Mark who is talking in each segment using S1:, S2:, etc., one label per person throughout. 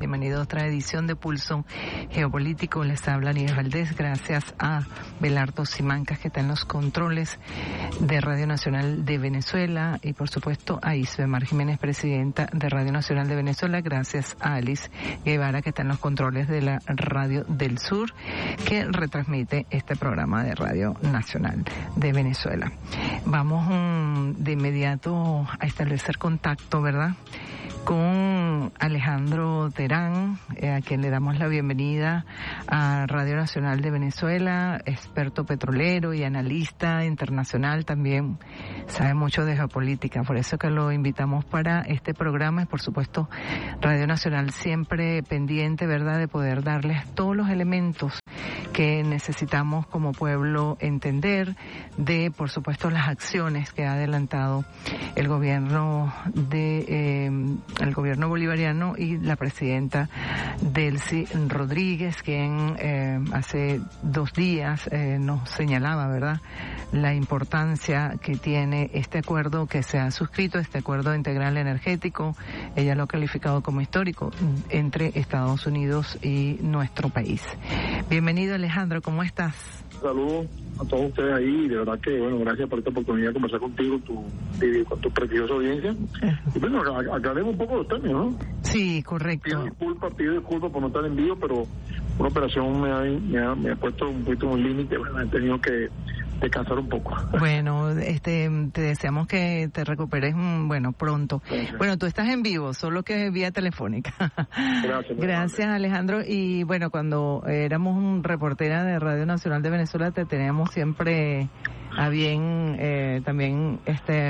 S1: bienvenido a otra edición de Pulso Geopolítico. Les habla Nieves Valdés, gracias a Belardo Simancas, que está en los controles de Radio Nacional de Venezuela, y por supuesto a Isbemar Jiménez, presidenta de Radio Nacional de Venezuela, gracias a Alice Guevara, que está en los controles de la Radio del Sur, que retransmite este programa de Radio Nacional de Venezuela. Vamos de inmediato a establecer contacto, ¿verdad?, con Alejandro Terán, a quien le damos la bienvenida a Radio Nacional de Venezuela, experto petrolero y analista internacional, también sabe mucho de geopolítica, por eso que lo invitamos para este programa. Y por supuesto Radio Nacional siempre pendiente, ¿verdad?, de poder darles todos los elementos que necesitamos como pueblo entender, de por supuesto las acciones que ha adelantado el gobierno el gobierno bolivariano y la presidenta Delcy Rodríguez, quien hace 2 días nos señalaba, ¿verdad?, la importancia que tiene este acuerdo que se ha suscrito, este acuerdo integral energético. Ella lo ha calificado como histórico entre Estados Unidos y nuestro país. Bienvenido, Alejandro, ¿cómo estás?
S2: Saludos a todos ustedes ahí, de verdad que, bueno, gracias por esta oportunidad de conversar contigo, con tu prestigiosa audiencia. Y bueno, aclaremos un poco los términos, ¿no?
S1: Sí, correcto.
S2: Pido disculpas por no estar en vivo, pero una operación me ha puesto un poquito un límite, bueno, he tenido que descansar un poco.
S1: Bueno, te deseamos que te recuperes, pronto.
S2: Gracias.
S1: Bueno, tú estás en vivo, solo que vía telefónica.
S2: Gracias,
S1: Alejandro. Y bueno, cuando éramos reportera de Radio Nacional de Venezuela, te teníamos siempre a bien también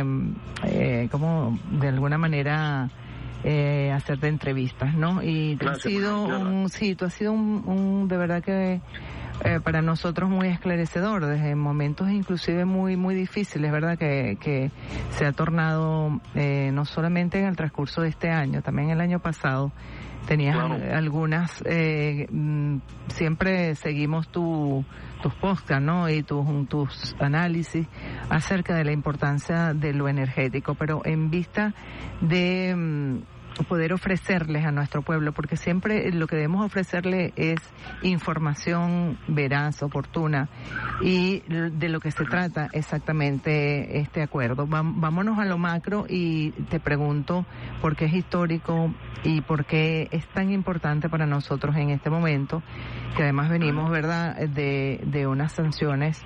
S1: como de alguna manera hacerte entrevistas, ¿no? Y tú has sido un de verdad que para nosotros muy esclarecedor, desde momentos inclusive muy muy difíciles, ¿verdad?, que se ha tornado no solamente en el transcurso de este año, también el año pasado tenías algunas, siempre seguimos tus podcasts, ¿no?, y tus análisis acerca de la importancia de lo energético, pero en vista de poder ofrecerles a nuestro pueblo, porque siempre lo que debemos ofrecerle es información veraz, oportuna, y de lo que se trata exactamente este acuerdo. Vámonos a lo macro y te pregunto por qué es histórico y por qué es tan importante para nosotros en este momento, que además venimos, ¿verdad?, de unas sanciones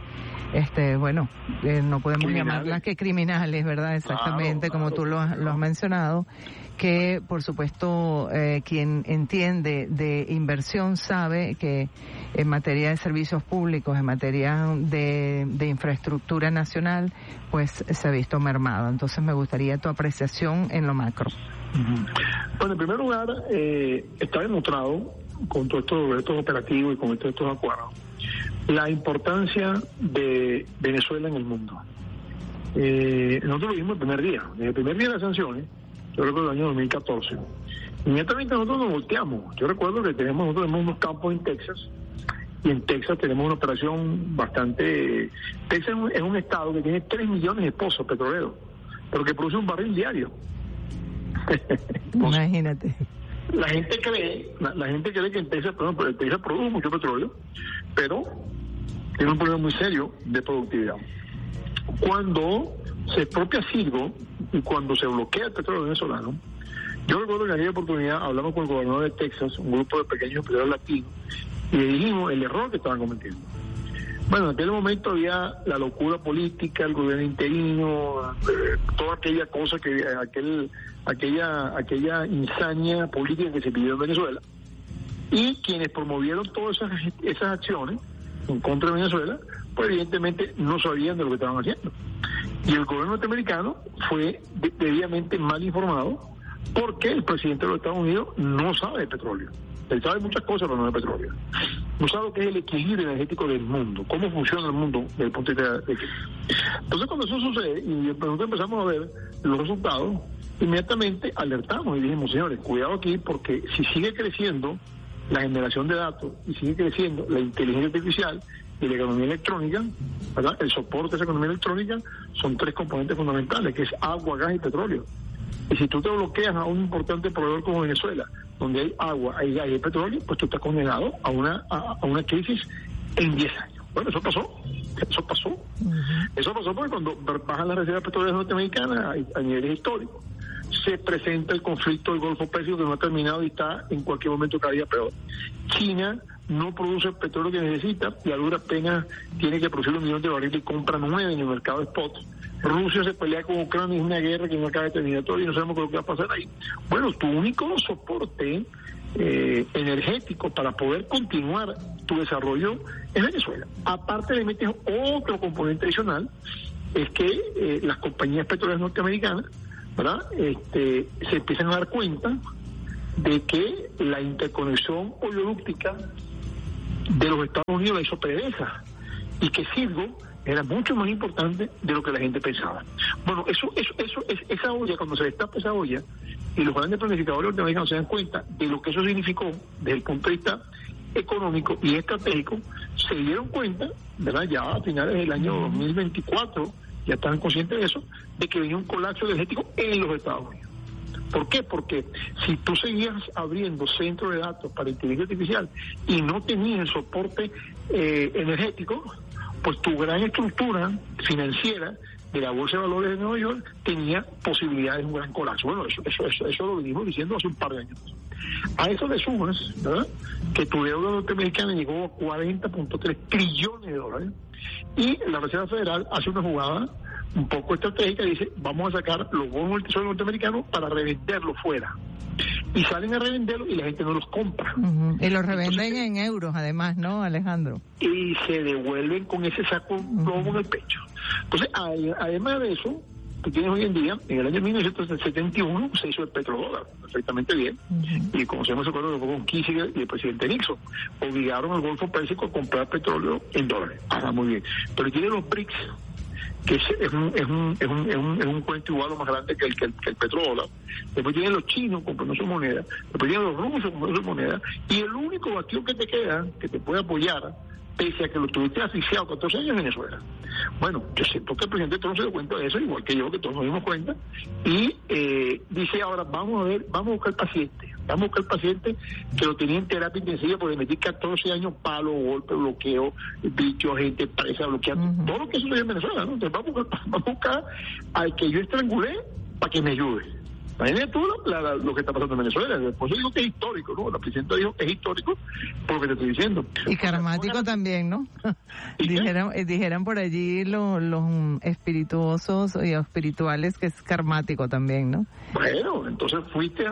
S1: no podemos llamarlas que criminales, ¿verdad? Exactamente, como tú lo has mencionado, que por supuesto quien entiende de inversión sabe que en materia de servicios públicos, en materia de infraestructura nacional, pues se ha visto mermado. Entonces me gustaría tu apreciación en lo macro.
S2: Bueno, en primer lugar, está demostrado con todos estos operativos y con todos estos acuerdos la importancia de Venezuela en el mundo. Nosotros lo vimos el primer día. Desde el primer día de las sanciones, yo recuerdo el año 2014, inmediatamente nosotros nos volteamos. Yo recuerdo que nosotros tenemos unos campos en Texas, y en Texas tenemos una operación bastante... Texas es un estado que tiene 3 millones de pozos petroleros, pero que produce un barril diario.
S1: Imagínate.
S2: La gente cree que en Texas, Texas produce mucho petróleo, pero tiene un problema muy serio de productividad. Cuando se expropia Citgo y cuando se bloquea el petróleo venezolano, yo recuerdo que en aquella oportunidad hablamos con el gobernador de Texas, un grupo de pequeños empresarios latinos, y le dijimos el error que estaban cometiendo. Bueno, en aquel momento había la locura política, el gobierno interino, toda aquella cosa aquella insania política que se pidió en Venezuela, y quienes promovieron todas esas acciones en contra de Venezuela, pues evidentemente no sabían de lo que estaban haciendo. Y el gobierno norteamericano fue debidamente mal informado, porque el presidente de los Estados Unidos no sabe de petróleo. Él sabe muchas cosas, pero no de petróleo. No sabe lo que es el equilibrio energético del mundo, cómo funciona el mundo desde el punto de vista. Entonces, cuando eso sucede, y nosotros empezamos a ver los resultados, inmediatamente alertamos y dijimos, señores, cuidado aquí, porque si sigue creciendo la generación de datos y sigue creciendo la inteligencia artificial y la economía electrónica, ¿verdad?, el soporte de esa economía electrónica, son 3 componentes fundamentales, que es agua, gas y petróleo. Y si tú te bloqueas a un importante proveedor como Venezuela, donde hay agua, hay gas y hay petróleo, pues tú estás condenado a una crisis en 10 años. Bueno, eso pasó. Eso pasó porque cuando bajan las reservas petroleras norteamericanas a niveles históricos, se presenta el conflicto del Golfo Pérsico, que no ha terminado y está en cualquier momento cada día peor. China no produce el petróleo que necesita y a duras penas tiene que producir 1 millón de barriles y compra 9 en el mercado de spot. Rusia se pelea con Ucrania, es una guerra que no acaba de terminar todavía y no sabemos qué va a pasar ahí. Bueno, tu único soporte energético para poder continuar tu desarrollo es Venezuela. Aparte le metes otro componente adicional, es que las compañías petroleras norteamericanas, ¿verdad? Se empiezan a dar cuenta de que la interconexión oleodúctica de los Estados Unidos la hizo PDVSA y que Citgo era mucho más importante de lo que la gente pensaba. Bueno, esa olla, cuando se destapa esa olla y los grandes planificadores norteamericanos se dan cuenta de lo que eso significó desde el punto de vista económico y estratégico, se dieron cuenta, ¿verdad? Ya a finales del año 2024 ya estaban conscientes de eso, de que venía un colapso energético en los Estados Unidos. ¿Por qué? Porque si tú seguías abriendo centros de datos para inteligencia artificial y no tenías el soporte energético, pues tu gran estructura financiera de la Bolsa de Valores de Nueva York tenía posibilidades de un gran colapso. Bueno, eso lo venimos diciendo hace un par de años. A eso le sumas, ¿verdad?, que tu deuda norteamericana llegó a 40.3 trillones de dólares y la Reserva Federal hace una jugada un poco estratégica y dice, vamos a sacar los bonos del Tesoro norteamericano para revenderlos fuera. Y salen a revenderlos y la gente no los compra.
S1: Y los revenden en euros, además, ¿no, Alejandro?
S2: Y se devuelven con ese saco plomo en el pecho. Entonces, además de eso, tú tienes hoy en día, en el año 1971 se hizo el petrodólar, perfectamente bien, y como se llama ese acuerdo con Kissinger y el presidente Nixon, obligaron al Golfo Pérsico a comprar petróleo en dólares. Muy bien. Pero tiene los BRICS, que es un cuento igual o más grande que el petrodólar. Después tienen los chinos comprando su moneda, después tienen los rusos comprando su moneda, y el único bastión que te queda, que te puede apoyar, pese a que lo tuviste asfixiado 14 años en Venezuela. Bueno, yo siento que el presidente Trump se dio cuenta de eso, igual que yo, que todos nos dimos cuenta, y dice ahora, vamos a buscar el paciente que lo tenía en terapia intensiva porque metí 14 años, palo, golpe, bloqueo, bicho, gente, presa, bloqueando, todo lo que sucedió en Venezuela, ¿no? Entonces vamos a buscar al que yo estrangulé para que me ayude. Imagínate tú lo que está pasando en Venezuela. Por eso digo que es histórico, ¿no? La presidenta dijo que es histórico por lo que te estoy diciendo.
S1: Y karmático también, ¿no? Dijeran por allí los espirituosos y espirituales que es karmático también, ¿no?
S2: Bueno, entonces fuiste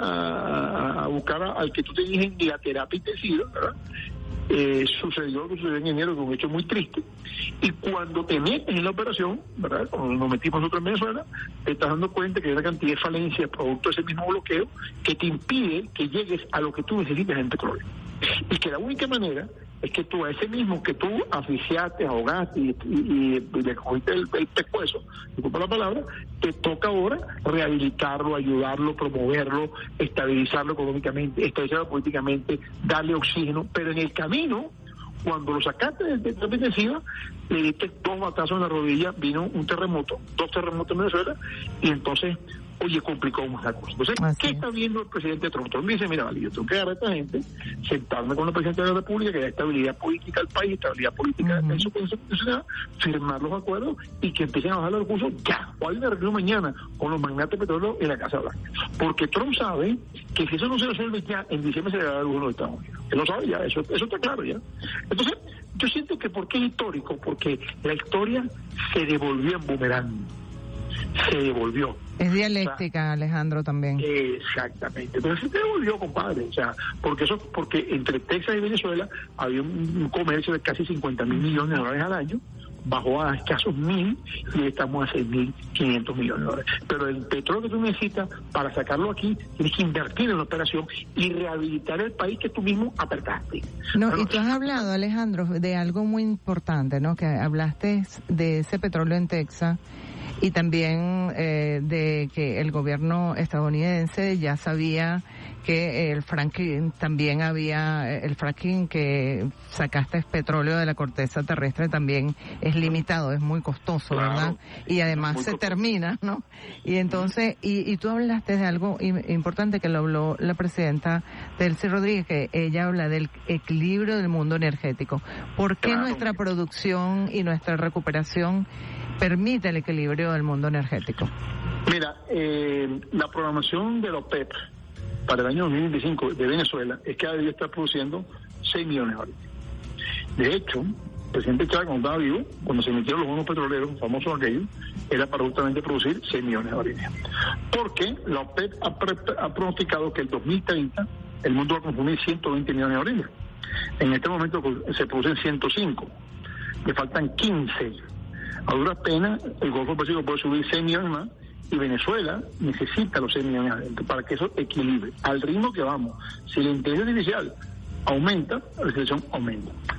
S2: a buscar al que tú tenías en la terapia intensiva, ¿verdad? Sucedió lo que sucedió en enero, que es un hecho muy triste, y cuando te metes en la operación, ¿verdad?, cuando nos metimos nosotros en Venezuela, te estás dando cuenta que hay una cantidad de falencias producto de ese mismo bloqueo que te impide que llegues a lo que tú necesitas en petróleo, y que la única manera es que tú, a ese mismo que tú asfixiaste, ahogaste y le cogiste el pescuezo, disculpa la palabra, te toca ahora rehabilitarlo, ayudarlo, promoverlo, estabilizarlo económicamente, estabilizarlo políticamente, darle oxígeno, pero en el camino, cuando lo sacaste de terapia intensiva, le diste 2 batazos en la rodilla, vino un terremoto, 2 terremotos en Venezuela, y entonces, oye, complicó más la cosa. Entonces, ¿qué está viendo el presidente Trump? Trump dice, mira, vale, yo tengo que agarrar a esta gente, sentarme con el presidente de la República, que da estabilidad política al país, estabilidad política en su constitucionalidad, firmar los acuerdos y que empiecen a bajar los recursos ya, o hay una reunión mañana con los magnates petroleros en la Casa Blanca. Porque Trump sabe que si eso no se resuelve ya, en diciembre se le dará el gobierno de Estados Unidos. Él lo sabe ya, eso está claro ya. Entonces, yo siento que ¿por qué es histórico? Porque la historia se devolvió en boomerang. Se devolvió.
S1: Es dialéctica, Alejandro, también.
S2: Exactamente. Pero se devolvió, compadre. O sea, porque entre Texas y Venezuela había un comercio de casi 50,000 millones de dólares al año, bajó a escasos 1,000 y estamos a 6,500 millones de dólares. Pero el petróleo que tú necesitas para sacarlo aquí, tienes que invertir en la operación y rehabilitar el país que tú mismo apretaste.
S1: No, y tú has hablado, Alejandro, de algo muy importante, ¿no? Que hablaste de ese petróleo en Texas y también de que el gobierno estadounidense ya sabía que el fracking también el fracking que sacaste petróleo de la corteza terrestre también es limitado, es muy costoso, claro, ¿verdad? Y además se termina, ¿no? Y entonces, y tú hablaste de algo importante que lo habló la presidenta Delcy Rodríguez, que ella habla del equilibrio del mundo energético. ¿Por qué nuestra producción y nuestra recuperación permite el equilibrio del mundo energético?
S2: Mira, la programación de la OPEP para el año 2025 de Venezuela es que debe estar produciendo 6 millones de barriles. De hecho, el presidente Chávez, cuando estaba vivo, cuando se emitieron los bonos petroleros, famosos aquellos, era para justamente producir 6 millones de barriles. Porque la OPEP ha pronosticado que el 2030 el mundo va a consumir 120 millones de barriles. En este momento se producen 105. Le faltan 15. A duras penas, el Golfo Pérsico puede subir 6 millones más, y Venezuela necesita los 6 millones para que eso equilibre. Al ritmo que vamos, si la inteligencia artificial aumenta, la recesión aumenta.